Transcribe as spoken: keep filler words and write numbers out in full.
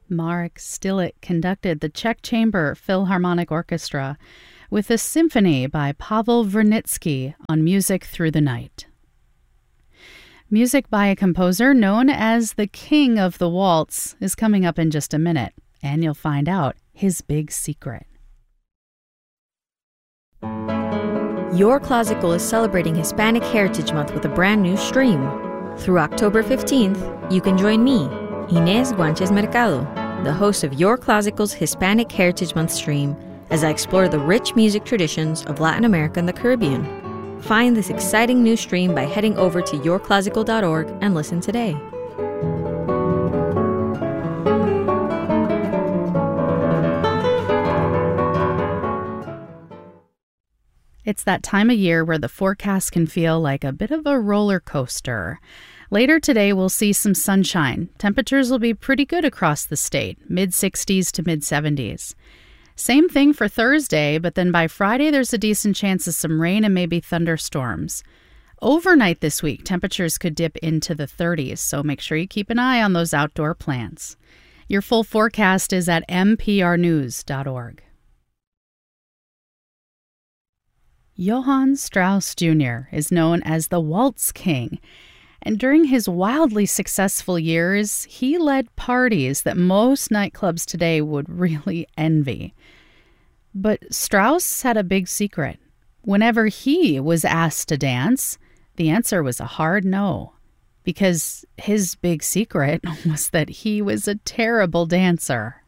Marek Stilik conducted the Czech Chamber Philharmonic Orchestra with a symphony by Pavel Vernitsky on Music Through the Night. Music by a composer known as the King of the Waltz is coming up in just a minute, and you'll find out his big secret. Your Classical is celebrating Hispanic Heritage Month with a brand new stream. Through October fifteenth, you can join me, Inés Guanches Mercado, the host of Your Classical's Hispanic Heritage Month stream, as I explore the rich music traditions of Latin America and the Caribbean. Find this exciting new stream by heading over to your classical dot org and listen today. It's that time of year where the forecast can feel like a bit of a roller coaster. Later today, we'll see some sunshine. Temperatures will be pretty good across the state, mid sixties to mid seventies. Same thing for Thursday, but then by Friday, there's a decent chance of some rain and maybe thunderstorms. Overnight this week, temperatures could dip into the thirties, so make sure you keep an eye on those outdoor plants. Your full forecast is at m p r news dot org. Johann Strauss Junior is known as the Waltz King, and during his wildly successful years, he led parties that most nightclubs today would really envy. But Strauss had a big secret. Whenever he was asked to dance, the answer was a hard no, because his big secret was that he was a terrible dancer.